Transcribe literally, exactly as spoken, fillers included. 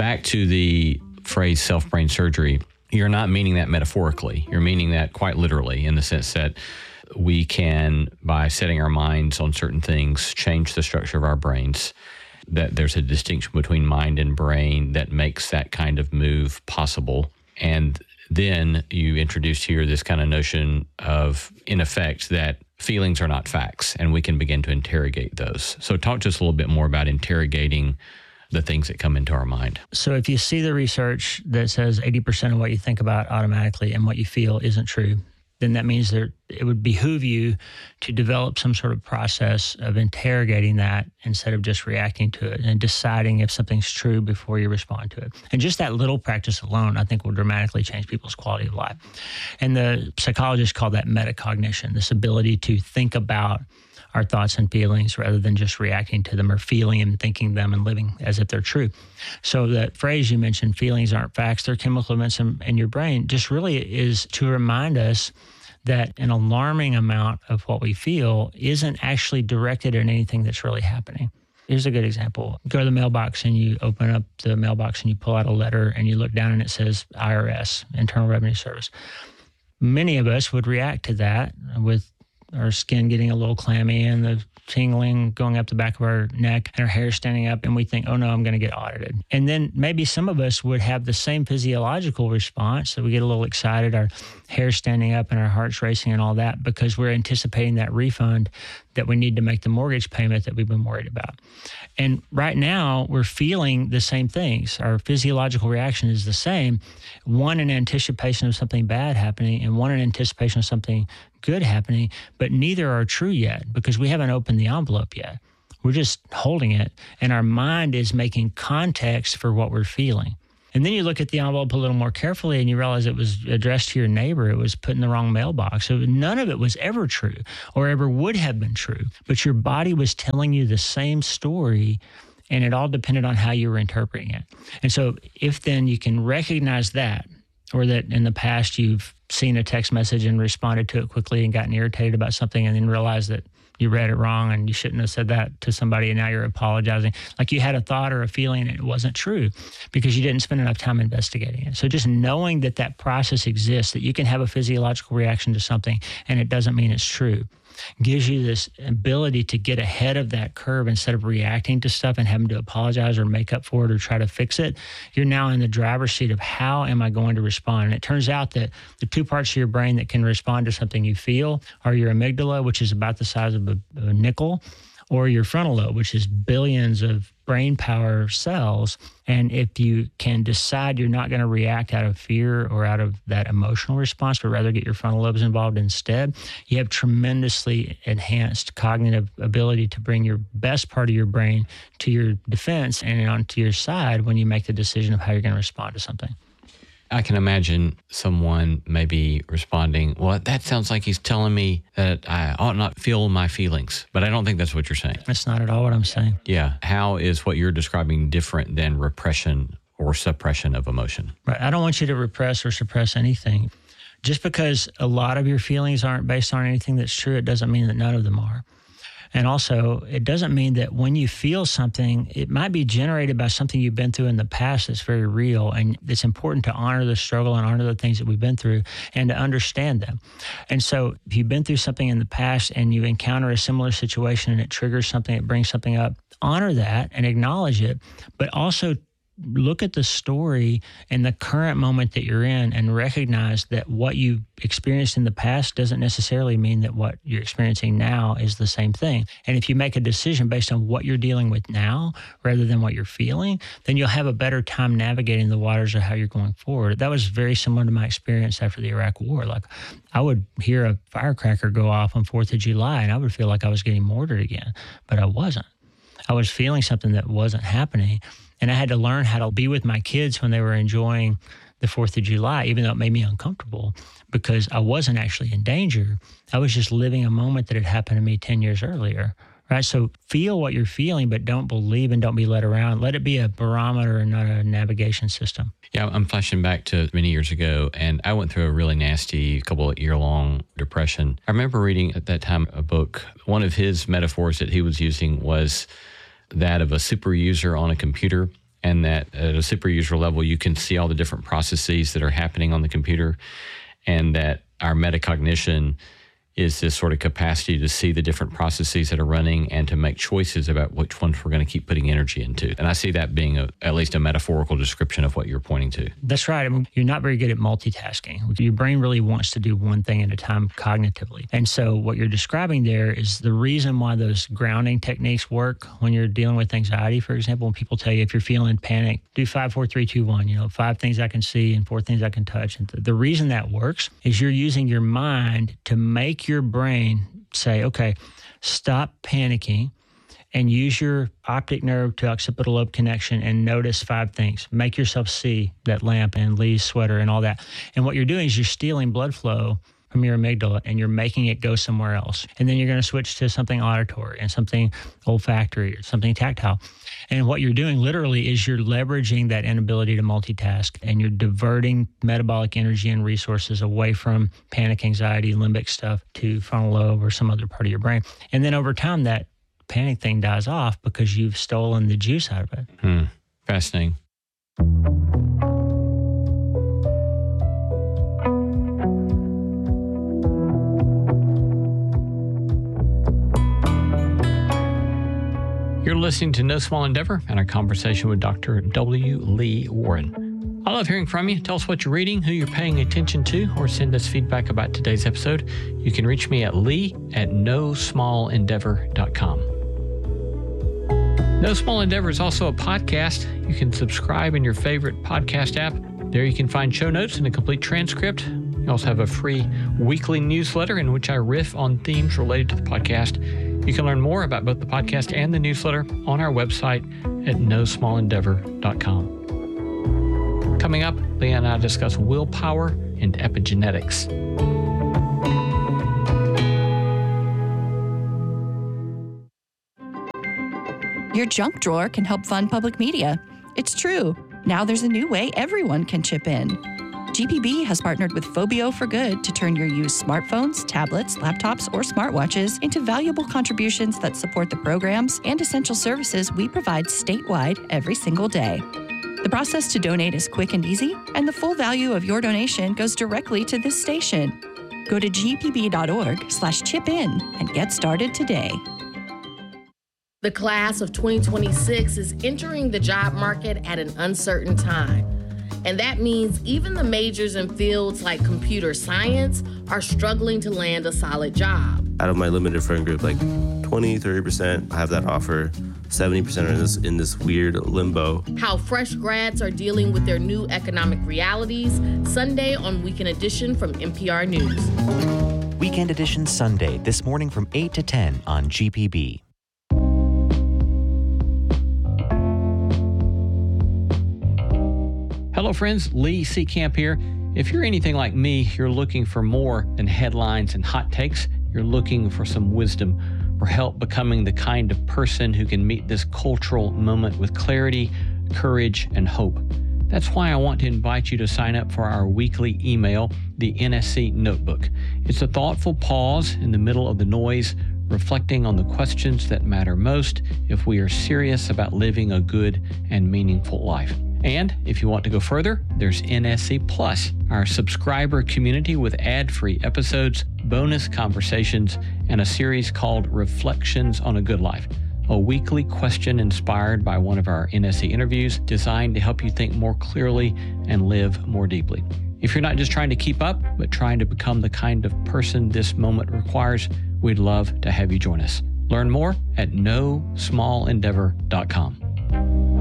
back to the phrase self-brain surgery, you're not meaning that metaphorically. You're meaning that quite literally, in the sense that we can, by setting our minds on certain things, change the structure of our brains, that there's a distinction between mind and brain that makes that kind of move possible. And then you introduced here this kind of notion of, in effect, that feelings are not facts, and we can begin to interrogate those. So talk to us a little bit more about interrogating the things that come into our mind. So if you see the research that says eighty percent of what you think about automatically and what you feel isn't true, then that means that it would behoove you to develop some sort of process of interrogating that instead of just reacting to it and deciding if something's true before you respond to it. And just that little practice alone, I think, will dramatically change people's quality of life. And the psychologists call that metacognition, this ability to think about our thoughts and feelings rather than just reacting to them or feeling and thinking them and living as if they're true. So that phrase you mentioned, feelings aren't facts, they're chemical events in, in your brain, just really is to remind us that an alarming amount of what we feel isn't actually directed at anything that's really happening. Here's a good example. You go to the mailbox and you open up the mailbox and you pull out a letter and you look down and it says I R S, Internal Revenue Service. Many of us would react to that with our skin getting a little clammy and the tingling going up the back of our neck and our hair standing up, and we think, oh no, I'm going to get audited. And then maybe some of us would have the same physiological response. So we get a little excited, our hair standing up and our heart's racing and all that because we're anticipating that refund that we need to make the mortgage payment that we've been worried about. And right now we're feeling the same things. Our physiological reaction is the same. One in anticipation of something bad happening and one in anticipation of something good happening, but neither are true yet because we haven't opened the envelope yet. We're just holding it, and our mind is making context for what we're feeling. And then you look at the envelope a little more carefully and you realize it was addressed to your neighbor. It was put in the wrong mailbox. So none of it was ever true or ever would have been true, but your body was telling you the same story, and it all depended on how you were interpreting it. And so if then you can recognize that, or that in the past you've seen a text message and responded to it quickly and gotten irritated about something and then realized that you read it wrong and you shouldn't have said that to somebody and now you're apologizing. Like you had a thought or a feeling and it wasn't true because you didn't spend enough time investigating it. So just knowing that that process exists, that you can have a physiological reaction to something and it doesn't mean it's true, gives you this ability to get ahead of that curve instead of reacting to stuff and having to apologize or make up for it or try to fix it. You're now in the driver's seat of how am I going to respond? And it turns out that the two parts of your brain that can respond to something you feel are your amygdala, which is about the size of a, a nickel, or your frontal lobe, which is billions of brain power cells. And if you can decide you're not going to react out of fear or out of that emotional response, but rather get your frontal lobes involved instead, you have tremendously enhanced cognitive ability to bring your best part of your brain to your defense and onto your side when you make the decision of how you're going to respond to something. I can imagine someone maybe responding, well, that sounds like he's telling me that I ought not feel my feelings, but I don't think that's what you're saying. That's not at all what I'm saying. Yeah. How is what you're describing different than repression or suppression of emotion? Right. I don't want you to repress or suppress anything. Just because a lot of your feelings aren't based on anything that's true, it doesn't mean that none of them are. And also, it doesn't mean that when you feel something, it might be generated by something you've been through in the past that's very real. And it's important to honor the struggle and honor the things that we've been through and to understand them. And so if you've been through something in the past and you encounter a similar situation and it triggers something, it brings something up, honor that and acknowledge it, but also look at the story and the current moment that you're in and recognize that what you experienced in the past doesn't necessarily mean that what you're experiencing now is the same thing. And if you make a decision based on what you're dealing with now rather than what you're feeling, then you'll have a better time navigating the waters of how you're going forward. That was very similar to my experience after the Iraq War. Like I would hear a firecracker go off on fourth of July and I would feel like I was getting mortared again, but I wasn't. I was feeling something that wasn't happening. And I had to learn how to be with my kids when they were enjoying the fourth of July, even though it made me uncomfortable because I wasn't actually in danger. I was just living a moment that had happened to me ten years earlier, right? So feel what you're feeling, but don't believe and don't be led around. Let it be a barometer and not a navigation system. Yeah, I'm flashing back to many years ago, and I went through a really nasty couple of year-long depression. I remember reading at that time a book. One of his metaphors that he was using was that of a super user on a computer. and that at a super user level, you can see all the different processes that are happening on the computer, and that our metacognition is this sort of capacity to see the different processes that are running and to make choices about which ones we're going to keep putting energy into. And I see that being a, at least a metaphorical description of what you're pointing to. That's right. I mean, you're not very good at multitasking. Your brain really wants to do one thing at a time cognitively. And so what you're describing there is the reason why those grounding techniques work when you're dealing with anxiety. For example, when people tell you if you're feeling panic, do five, four, three, two, one, you know, five things I can see and four things I can touch. And th- the reason that works is you're using your mind to make your brain say, okay, stop panicking and use your optic nerve to occipital lobe connection and notice five things. Make yourself see that lamp and Lee's sweater and all that. And what you're doing is you're stealing blood flow from your amygdala and you're making it go somewhere else. And then you're going to switch to something auditory and something olfactory or something tactile. And what you're doing literally is you're leveraging that inability to multitask, and you're diverting metabolic energy and resources away from panic, anxiety, limbic stuff to frontal lobe or some other part of your brain. And then over time, that panic thing dies off because you've stolen the juice out of it. Hmm. Fascinating. You're listening to No Small Endeavor and our conversation with Doctor W. Lee Warren. I love hearing from you. Tell us what you're reading, who you're paying attention to, or send us feedback about today's episode. You can reach me at lee at no small endeavor dot com. No Small Endeavor is also a podcast. You can subscribe in your favorite podcast app. There you can find show notes and a complete transcript. You also have a free weekly newsletter in which I riff on themes related to the podcast. You can learn more about both the podcast and the newsletter on our website at no small endeavor dot com. Coming up, Leah and I discuss willpower and epigenetics. Your junk drawer can help fund public media. It's true. Now there's a new way everyone can chip in. G P B has partnered with Phobio for Good to turn your used smartphones, tablets, laptops, or smartwatches into valuable contributions that support the programs and essential services we provide statewide every single day. The process to donate is quick and easy, and the full value of your donation goes directly to this station. Go to g p b dot org slash chip in and get started today. The class of twenty twenty-six is entering the job market at an uncertain time. And that means even the majors in fields like computer science are struggling to land a solid job. Out of my limited friend group, like twenty, thirty percent have that offer. seventy percent are in this, in this weird limbo. How fresh grads are dealing with their new economic realities, Sunday on Weekend Edition from N P R News. Weekend Edition Sunday, this morning from eight to ten on G P B. Hello, friends. Lee Seacamp here. If you're anything like me, you're looking for more than headlines and hot takes. You're looking for some wisdom or help becoming the kind of person who can meet this cultural moment with clarity, courage, and hope. That's why I want to invite you to sign up for our weekly email, the N S C Notebook. It's a thoughtful pause in the middle of the noise, reflecting on the questions that matter most if we are serious about living a good and meaningful life. And if you want to go further, there's N S C Plus, our subscriber community with ad-free episodes, bonus conversations, and a series called Reflections on a Good Life, a weekly question inspired by one of our N S C interviews designed to help you think more clearly and live more deeply. If you're not just trying to keep up, but trying to become the kind of person this moment requires, we'd love to have you join us. Learn more at no small endeavor dot com.